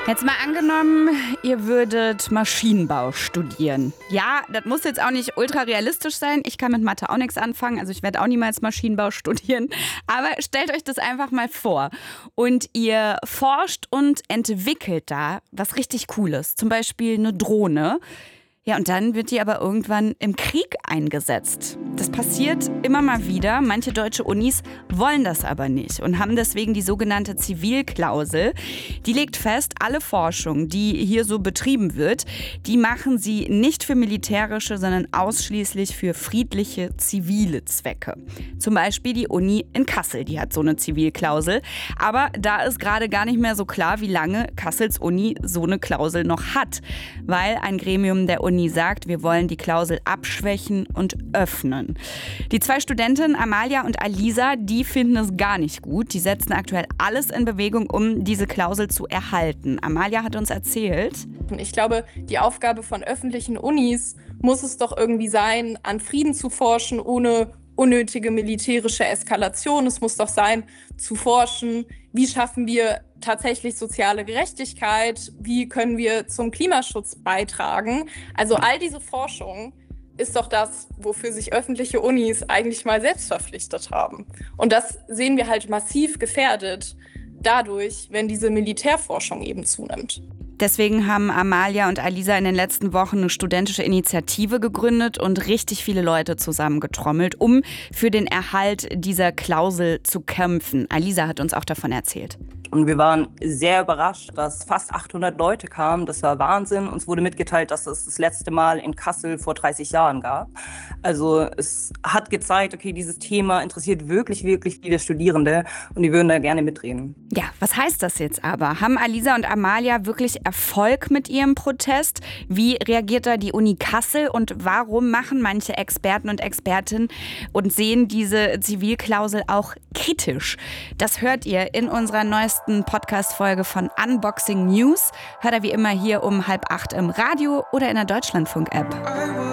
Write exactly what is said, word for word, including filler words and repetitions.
Jetzt mal angenommen, ihr würdet Maschinenbau studieren. Ja, das muss jetzt auch nicht ultra realistisch sein. Ich kann mit Mathe auch nichts anfangen, also ich werde auch niemals Maschinenbau studieren. Aber stellt euch das einfach mal vor. Und ihr forscht und entwickelt da was richtig Cooles. Zum Beispiel eine Drohne. Ja, und dann wird die aber irgendwann im Krieg eingesetzt. Das passiert immer mal wieder. Manche deutsche Unis wollen das aber nicht und haben deswegen die sogenannte Zivilklausel. Die legt fest, alle Forschung, die hier so betrieben wird, die machen sie nicht für militärische, sondern ausschließlich für friedliche, zivile Zwecke. Zum Beispiel die Uni in Kassel, die hat so eine Zivilklausel. Aber da ist gerade gar nicht mehr so klar, wie lange Kassels Uni so eine Klausel noch hat. Weil ein Gremium der Uni sagt, wir wollen die Klausel abschwächen und öffnen. Die zwei Studentinnen Amalia und Alisa, die finden es gar nicht gut. Die setzen aktuell alles in Bewegung, um diese Klausel zu erhalten. Amalia hat uns erzählt: Ich glaube, die Aufgabe von öffentlichen Unis muss es doch irgendwie sein, an Frieden zu forschen, ohne unnötige militärische Eskalation. Es muss doch sein, zu forschen, wie schaffen wir tatsächlich soziale Gerechtigkeit, wie können wir zum Klimaschutz beitragen. Also all diese Forschung ist doch das, wofür sich öffentliche Unis eigentlich mal selbst verpflichtet haben. Und das sehen wir halt massiv gefährdet dadurch, wenn diese Militärforschung eben zunimmt. Deswegen haben Amalia und Alisa in den letzten Wochen eine studentische Initiative gegründet und richtig viele Leute zusammengetrommelt, um für den Erhalt dieser Klausel zu kämpfen. Alisa hat uns auch davon erzählt. Und wir waren sehr überrascht, dass fast achthundert Leute kamen. Das war Wahnsinn. Uns wurde mitgeteilt, dass es das letzte Mal in Kassel vor dreißig Jahren gab. Also es hat gezeigt, okay, dieses Thema interessiert wirklich, wirklich viele Studierende und die würden da gerne mitreden. Ja, was heißt das jetzt aber? Haben Alisa und Amalia wirklich Erfolg mit ihrem Protest? Wie reagiert da die Uni Kassel und warum machen manche Experten und Expertinnen und sehen diese Zivilklausel auch kritisch? Das hört ihr in unserer neuesten Podcast-Folge von Unboxing News. Hört ihr wie immer hier um halb acht im Radio oder in der Deutschlandfunk-App.